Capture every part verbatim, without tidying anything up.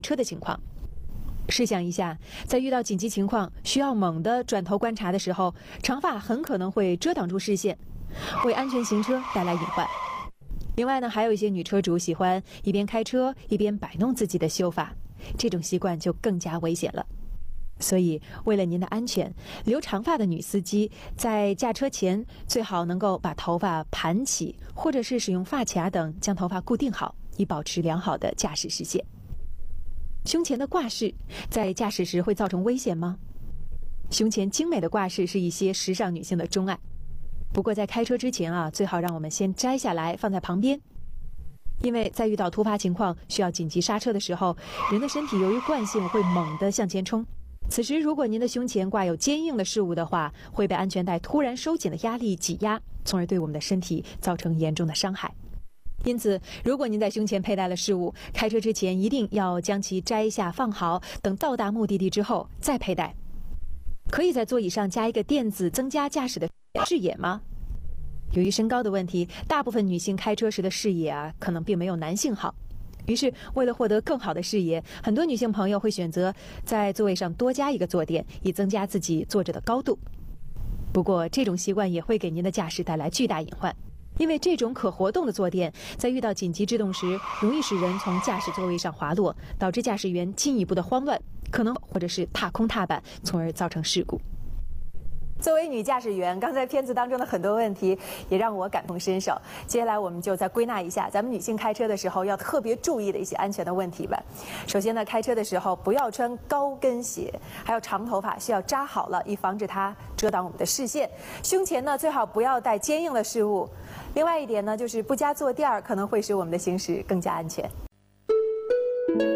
车的情况。试想一下，在遇到紧急情况需要猛地转头观察的时候，长发很可能会遮挡住视线，为安全行车带来隐患。另外呢，还有一些女车主喜欢一边开车一边摆弄自己的秀发，这种习惯就更加危险了。所以，为了您的安全，留长发的女司机在驾车前最好能够把头发盘起，或者是使用发卡等将头发固定好，以保持良好的驾驶视线。胸前的挂饰在驾驶时会造成危险吗？胸前精美的挂饰是一些时尚女性的钟爱，不过在开车之前啊，最好让我们先摘下来放在旁边，因为在遇到突发情况需要紧急刹车的时候，人的身体由于惯性会猛地向前冲。此时，如果您的胸前挂有坚硬的事物的话，会被安全带突然收紧的压力挤压，从而对我们的身体造成严重的伤害。因此，如果您在胸前佩戴了饰物，开车之前一定要将其摘下放好，等到达目的地之后再佩戴。可以在座椅上加一个垫子，增加驾驶的视野吗？由于身高的问题，大部分女性开车时的视野啊，可能并没有男性好。于是，为了获得更好的视野，很多女性朋友会选择在座位上多加一个坐垫，以增加自己坐着的高度。不过，这种习惯也会给您的驾驶带来巨大隐患。因为这种可活动的坐垫在遇到紧急制动时，容易使人从驾驶座位上滑落，导致驾驶员进一步的慌乱，可能或者是踏空踏板，从而造成事故。作为女驾驶员，刚才片子当中的很多问题也让我感同身受。接下来我们就再归纳一下，咱们女性开车的时候要特别注意的一些安全的问题吧。首先呢，开车的时候不要穿高跟鞋，还有长头发需要扎好了，以防止它遮挡我们的视线。胸前呢，最好不要带坚硬的事物。另外一点呢，就是不加坐垫儿，可能会使我们的行驶更加安全。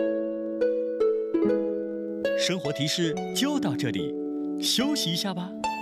生活提示就到这里，休息一下吧。